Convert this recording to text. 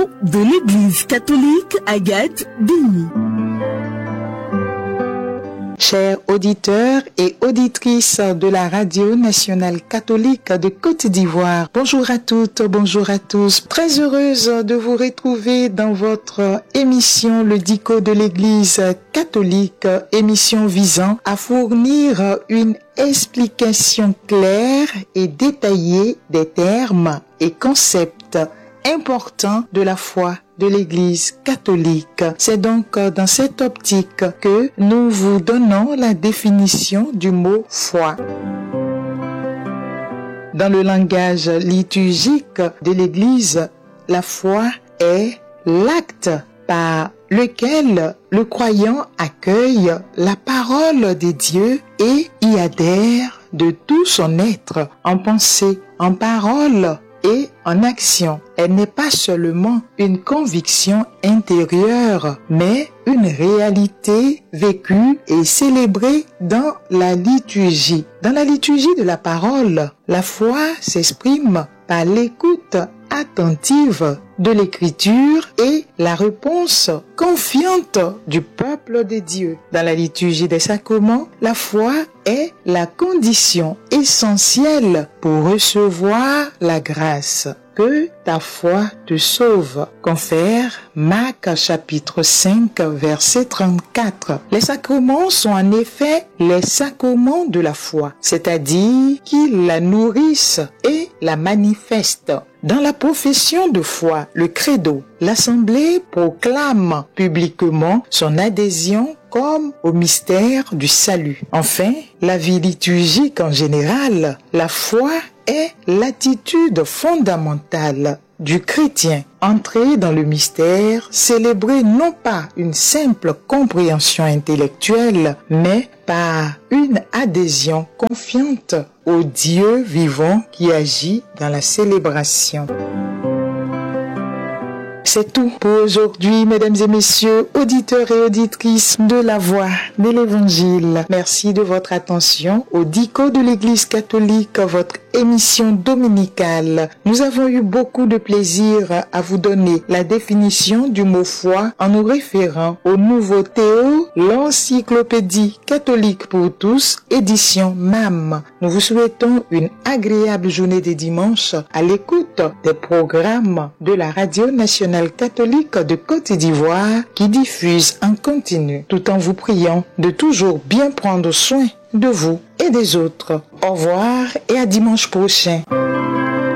de l'Église catholique Agathe Béni. Chers auditeurs et auditrices de la Radio nationale catholique de Côte d'Ivoire, bonjour à toutes, bonjour à tous. Très heureuse de vous retrouver dans votre émission Le Dico de l'Église catholique, émission visant à fournir une explication claire et détaillée des termes et concepts importants de la foi de l'Église catholique. C'est donc dans cette optique que nous vous donnons la définition du mot foi. Dans le langage liturgique de l'Église, la foi est l'acte par lequel le croyant accueille la parole de Dieu et y adhère de tout son être, en pensée, en parole et en action. Elle n'est pas seulement une conviction intérieure, mais une réalité vécue et célébrée dans la liturgie. Dans la liturgie de la parole, la foi s'exprime par l'écoute attentive de l'écriture et la réponse confiante du peuple de Dieu. Dans la liturgie des sacrements, la foi est la condition essentielle pour recevoir la grâce. Que ta foi te sauve. Confère Marc chapitre 5 verset 34. Les sacrements sont en effet les sacrements de la foi, c'est-à-dire qu'ils la nourrissent et la manifestent. Dans la profession de foi, le credo, l'Assemblée proclame publiquement son adhésion comme au mystère du salut. Enfin, la vie liturgique en général, la foi est l'attitude fondamentale du chrétien. Entrer dans le mystère, célébrer non pas une simple compréhension intellectuelle, mais par une adhésion confiante au Dieu vivant qui agit dans la célébration. C'est tout pour aujourd'hui, mesdames et messieurs, auditeurs et auditrices de la Voix de l'Évangile. Merci de votre attention au Dico de l'Église catholique, votre émission dominicale. Nous avons eu beaucoup de plaisir à vous donner la définition du mot foi en nous référant au nouveau Théo, l'encyclopédie catholique pour tous, édition MAM. Nous vous souhaitons une agréable journée de dimanche à l'écoute des programmes de la Radio nationale catholique de Côte d'Ivoire qui diffuse en continu, tout en vous priant de toujours bien prendre soin de vous et des autres. Au revoir et à dimanche prochain.